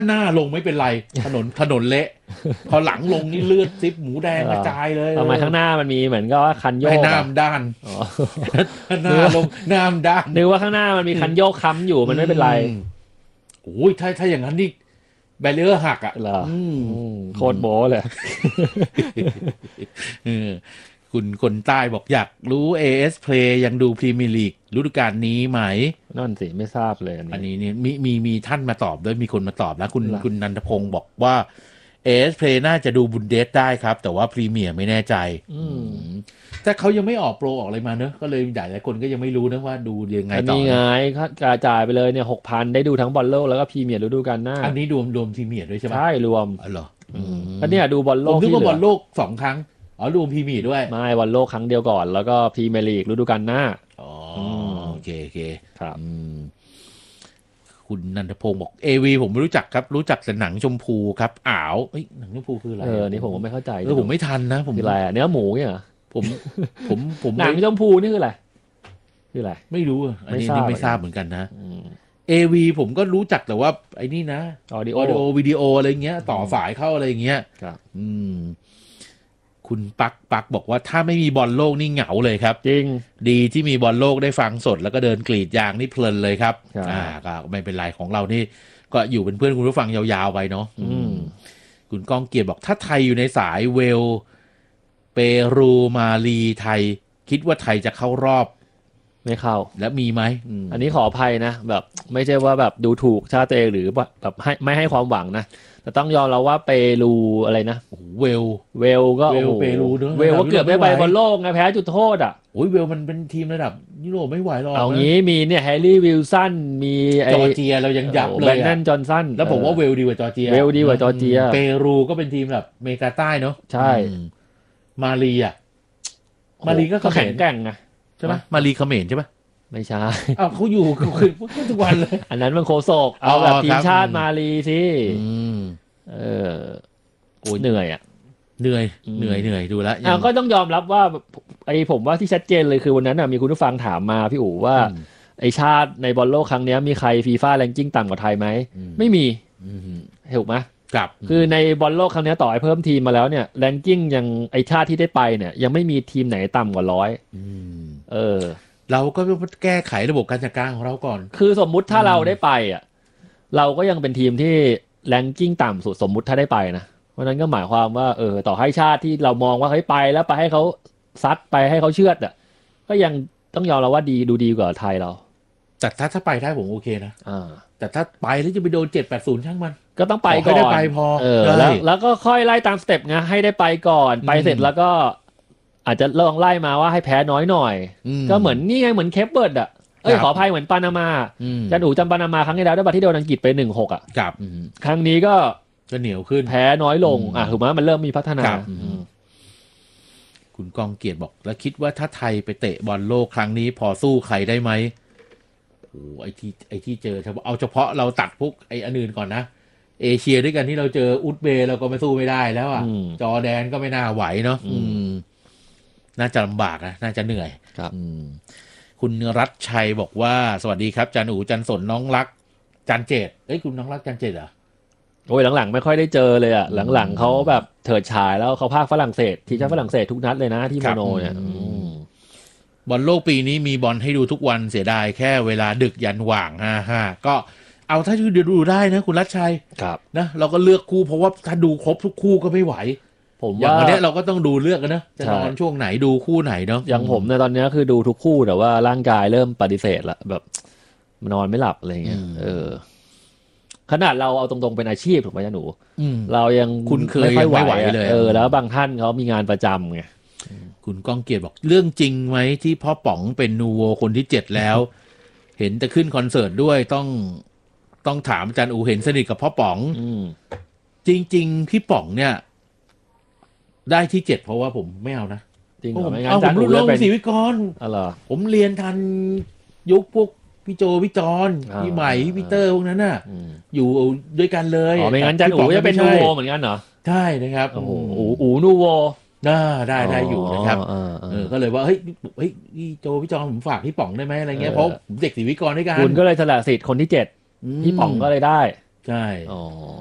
หน้าลงไม่เป็นไรถนนเละพอหลังลงนี่เลือดซิบหมูแดงกระจายเลยทำไมข้างหน้ามันมีเหมือนกับว่าคันโยกให้น้ำด้านหน้าลงน้ำด้านนึกว่าข้างหน้ามันมีคันโยกค้ำอยู่มันไม่เป็นไรโอ้ยถ้าอย่างนั้นนี่แบเรียร์หักอ่ะโคตรโบ้เลยคุณคนใต้บอกอยากรู้ AS Play ยังดูพรีเมียร์ลีกฤดูกาลนี้ไหมนั่นสิไม่ทราบเลยอันนี้เนี่ยมีท่านมาตอบด้วยมีคนมาตอบแล้วคุณนันทพงศ์บอกว่า AS Play น่าจะดูบุนเดสได้ครับแต่ว่าพรีเมียร์ไม่แน่ใจแต่เขายังไม่ออกโปรออกอะไรมาเนอะก็เลยหลายคนก็ยังไม่รู้นะว่าดูยังไงต่อนี่ไงกระจายไปเลยเนี่ย 6,000 ได้ดูทั้งบอลโลกแล้วก็พรีเมียร์ฤดูกาลหน้าอันนี้รวมพรีเมียร์ด้วยใช่ไหมใช่รวมเหรอก็เนี่ยดูบอลโลกผมนึกว่าบอลโลก2ครั้งรวมพรีเมียร์ด้วยไม่บอลโลกครั้งเดียวก่อนแล้วก็พรีเมียร์ลีกฤดูกาลหน้าโอเคครับคุณนันทพงศ์บอก AV ผมไม่รู้จักครับรู้จักแต่หนังชมพูครับหนังชมพูคืออะไรนี่ผมก็ไม่เข้าใจผมไม่ทันนะคืออะไรเนื้อหมูเนี่ยเหรอผมหนังชมพูนี่คืออะไรไม่รู้อันนี้ไม่ทราบเหมือนกันนะ AV ผมก็รู้จักแต่ว่าไอ้นี่นะออดิโอวิดีโออะไรเงี้ยต่อสายเข้าอะไรเงี้ยครับคุณปักบอกว่าถ้าไม่มีบอลโลกนี่เหงาเลยครับจริงดีที่มีบอลโลกได้ฟังสดแล้วก็เดินกรีดยางนี่เพลินเลยครับก็ไม่เป็นไรของเรานี่ก็อยู่เป็นเพื่อนคุณผู้ฟังยาวๆไปเนาะคุณก้องเกียรติบอกถ้าไทยอยู่ในสายเวลเปรูมาลีไทยคิดว่าไทยจะเข้ารอบไม่เข้าแล้วมีไหมอันนี้ขออภัยนะแบบไม่ใช่ว่าแบบดูถูกชาติตัวเองหรือแบบไม่ให้ความหวังนะแต่ต้องยอมเราว่าเปรูอะไรนะเวลก็เปรูเวลก็เกือบไม่ไปบอลโลกไงแพ้จุดโทษเวลมันเป็นทีมระดับยุโรปไม่ไหวหรอกเอางี้มีเนี่ยแฮร์รี่วิลสันมีจอร์เจียเรายังยับเลยแบนนันจอห์นสันแล้วผมว่าเวลดีกว่าจอร์เจียเปรูก็เป็นทีมแบบอเมริกาใต้เนาะใช่มาลีก็แข็งแกร่งไงใช่ไหมมาลีเขมรใช่ไหมไม่ใช่เขาอยู่คือทุกวันเลยอันนั้นมันโคโซกเอาแบบทีมชาติมาลีสิเหนื่อยเหนื่อยดูแล้วก็ต้องยอมรับว่าผมว่าที่ชัดเจนเลยคือวันนั้นมีคุณผู้ฟังถามมาพี่อู๋ว่าไอชาติในบอลโลกครั้งนี้มีใครฟีฟ่าแรงกิ้งต่ำกว่าไทยไหมไม่มีถูกไหมครับคือในบอลโลกครั้งนี้ต่อให้เพิ่มทีมมาแล้วเนี่ยแรงกิ้งยังไอชาติที่ได้ไปเนี่ยยังไม่มีทีมไหนต่ำกว่า100 เราก็แก้ไขระบบการจัดการของเราก่อนคือสมมุติถ้าเราได้ไปเราก็ยังเป็นทีมที่แรงกิ้งต่ำสุดสมมุติถ้าได้ไปนะเพราะนั้นก็หมายความว่าต่อให้ชาติที่เรามองว่าไปแล้วไปให้เขาซัดไปให้เขาเชือดก็ยังต้องยอมเราว่าดูดีกว่าไทยเราแต่ถ้าไปได้ผมโอเคนะแต่ถ้าไปแล้วจะไปโดน780ช่างมันก็ต้องไปก่อนได้ไปพอแล้วก็ค่อยไล่ตามสเต็ปไงให้ได้ไปก่อนไปเสร็จแล้วก็อาจจะลองไล่มาว่าให้แพ้น้อยหน่อยก็เหมือนนี่ไงเหมือนเคปเบิร์ดขออภัยเหมือนปานามาจันอู๋จำปานามาครั้งที่แล้วได้บัตรที่โดนอังกฤษไป 1-6 ครับครั้งนี้ก็เหนียวขึ้นแพ้น้อยลงถูกไหมมันเริ่มมีพัฒนาคุณกองเกียรติบอกแล้วคิดว่าถ้าไทยไปเตะบอลโลกครั้งนี้พอสู้ใครได้ไหมไอ้ที่เจอเอาเฉพาะเราตัดพวกไอ้อันอื่นก่อนนะเอเชียด้วยกันที่เราเจออุซเบย์เราก็ไม่สู้ไม่ได้แล้วจอร์แดนก็ไม่น่าไหวเนาะน่าจะลำบากนะน่าจะเหนื่อยครับคุณรัชชัยบอกว่าสวัสดีครับจันอู๋จันสนน้องรักจันเจตคุณน้องรักจันเจตเหรอโอ้ยหลังๆไม่ค่อยได้เจอเลยหลังๆเขาแบบเถิดฉายแล้วเขาพากฝรั่งเศสทีมชาติฝรั่งเศสทุกนัดเลยนะที่โมโนเนี่ยบอลโลกปีนี้มีบอลให้ดูทุกวันเสียดายแค่เวลาดึกยันหว่าง55ก็เอาถ้าดูได้นะคุณรัชชัยนะเราก็เลือกคู่เพราะว่าถ้าดูครบทุกคู่ก็ไม่ไหวผมว่าอย่างวันนี้เราก็ต้องดูเลือกกันนะจะนอนช่วงไหนดูคู่ไหนเนาะอย่างผมในตอนนี้คือดูทุกคู่แต่ว่าร่างกายเริ่มปฏิเสธละแบบนอนไม่หลับอะไรเงี้ยขนาดเราเอาตรงๆเป็นอาชีพถูกไหมจ๊ะหนูเรายังคุ้นเคยไม่ไหวเลยแล้วบางท่านเขามีงานประจำไงคุณก้องเกียรติบอกเรื่องจริงไหมที่พ่อป๋องเป็นนูโวคนที่7แล้วเห็นจะขึ้นคอนเสิร์ตด้วยต้องถามอาจารย์อูเห็นสนิทกับพ่อป๋องจริงๆพี่ป๋องเนี่ยได้ที่7เพราะว่าผมไม่เอานะจริงผมรุ่นน้องศรีวิกรผมเรียนทันยุคพวกพี่โจพี่จอนพี่ใหม่พี่เตอร์พวกนั้นน่ะอยู่ด้วยกันเลยไม่งั้นจันอูจะเป็นนูโวเหมือนกันเหรอใช่นะครับอูนูโวได้อยู่นะครับก็เลยว่าเฮ้ยพี่โจพี่จอนผมฝากพี่ป๋องได้ไหมอะไรเงี้ยเพราะผมเด็กศรีวิกรด้วยกันคุณก็เลยสละสิทธิ์คนที่7พี่ป๋องก็เลยได้ใช่อ๋อ